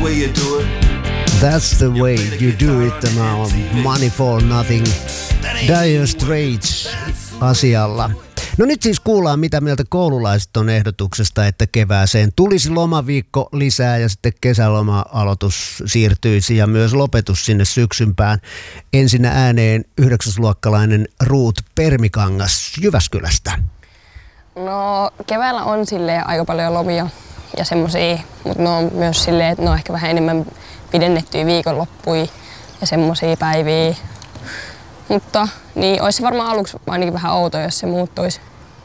way you do it. That's the way you do it. Tämä on Money for Nothing, Dire Straits asialla. No nyt siis kuullaan, mitä mieltä koululaiset on ehdotuksesta, että kevääseen tulisi lomaviikko lisää ja sitten kesäloma-aloitus siirtyisi ja myös lopetus sinne syksympään. Ensinnä ääneen 9-luokkalainen Ruut Permikangas Jyväskylästä. No keväällä on silleen aika paljon lomia ja semmosia, mutta ne on myös silleen, että ne on ehkä vähän enemmän pidennettyjä viikonloppuja ja semmosia päiviä. Mutta niin olisi se varmaan aluksi ainakin vähän outo, jos se muuttuisi.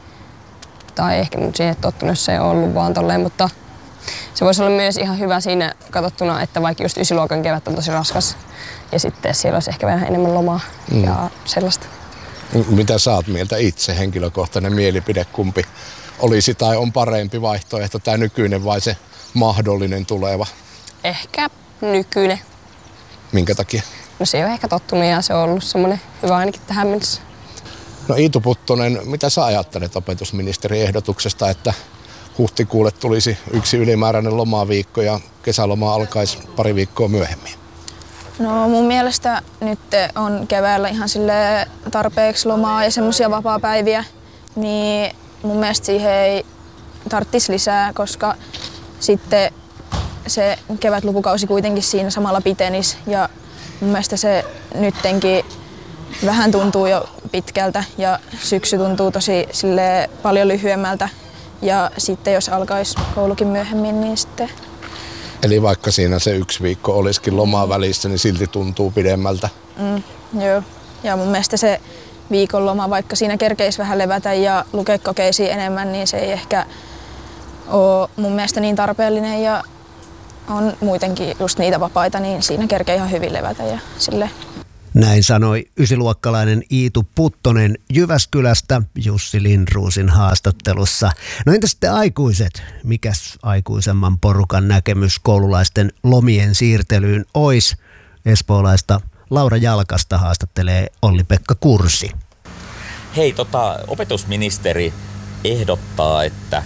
Tai ehkä nyt siihen tottunut, jos se ei ollut vaan tolleen, mutta se voisi olla myös ihan hyvä siinä katsottuna, että vaikka just 9-luokan kevät on tosi raskas ja sitten siellä olisi ehkä vähän enemmän lomaa ja sellaista. Mitä sä oot mieltä itse, henkilökohtainen mielipide, kumpi olisi tai on parempi vaihtoehto, tämä nykyinen vai se mahdollinen tuleva? Ehkä nykyinen. Minkä takia? No se on ehkä tottunut ja se on ollut semmoinen hyvä ainakin tähän mennessä. No Iitu Puttonen, mitä sä ajattelet opetusministerin ehdotuksesta, että huhtikuulle tulisi yksi ylimääräinen lomaviikko ja kesäloma alkaisi pari viikkoa myöhemmin? No mun mielestä nyt on keväällä ihan sille tarpeeksi lomaa ja semmoisia vapaapäiviä, niin mun mielestä siihen ei tarvitsisi lisää, koska sitten se kevätlukukausi kuitenkin siinä samalla pitenisi ja mun mielestä se nyttenkin vähän tuntuu jo pitkältä ja syksy tuntuu tosi paljon lyhyemmältä ja sitten jos alkaisi koulukin myöhemmin, niin sitten... Eli vaikka siinä se yksi viikko olisikin lomaa välissä, niin silti tuntuu pidemmältä? Joo, ja mun mielestä se viikonloma, vaikka siinä kerkeisi vähän levätä ja lukea kokeisiin enemmän, niin se ei ehkä ole mun mielestä niin tarpeellinen ja on muutenkin just niitä vapaita, niin siinä kerkee ihan hyvin levätä ja silleen. Näin sanoi 9-luokkalainen Iitu Puttonen Jyväskylästä Jussi Lindruusin haastattelussa. No entä sitten aikuiset? Mikäs aikuisemman porukan näkemys koululaisten lomien siirtelyyn ois? Espoolaista Laura Jalkasta haastattelee Olli-Pekka Kursi. Hei, opetusministeri ehdottaa, että